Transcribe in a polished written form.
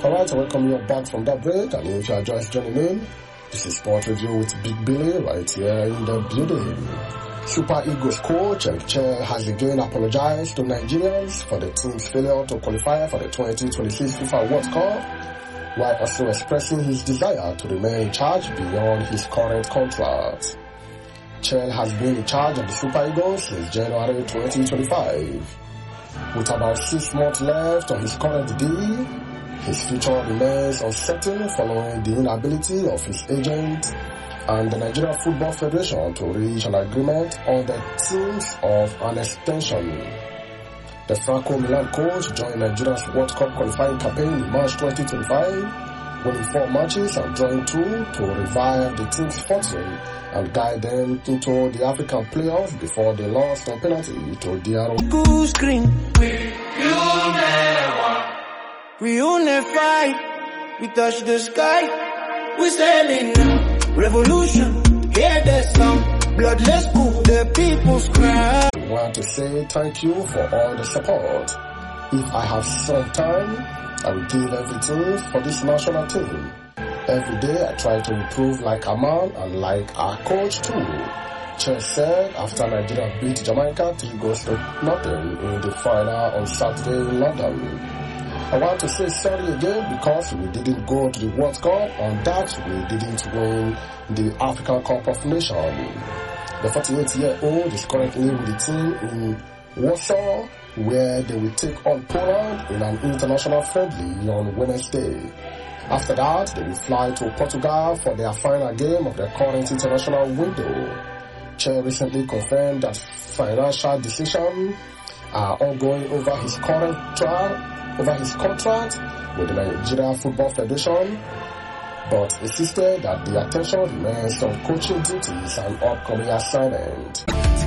Alright, I welcome you back from that break, and if you are just joining in, this is Sport Review with Big Billy right here in the building. Super Eagles coach Eric Chelle has again apologized to Nigerians for the team's failure to qualify for the 2026 FIFA World Cup, while also expressing his desire to remain in charge beyond his current contract. Chelle has been in charge of the Super Eagles since January 2025. With about 6 months left on his current deal, his future remains uncertain following the inability of his agent and the Nigeria Football Federation to reach an agreement on the terms of an extension. The Franco Milan coach joined Nigeria's World Cup qualifying campaign in March 2025, winning 4 matches and drawing 2 to revive the team's fortune and guide them into the African playoffs before they lost on penalty to DR. We unify, we touch the sky, we sailing now. Revolution, hear the sound, bloodless coup, the people's cry. I want to say thank you for all the support. If I have some time, I will give everything for this national team. Every day I try to improve like a man and like our coach too. Chelle said after Nigeria beat Jamaica 3-0 in the final on Saturday in London. I want to say sorry again because we didn't go to the World Cup and that we didn't win the African Cup of Nations. The 48-year-old is currently with the team in Warsaw, where they will take on Poland in an international friendly on Wednesday. After that, they will fly to Portugal for their final game of the current international window. Chelle recently confirmed that financial decisions are ongoing over his contract with the Nigeria Football Federation, but insisted that the attention remains on coaching duties and upcoming assignment.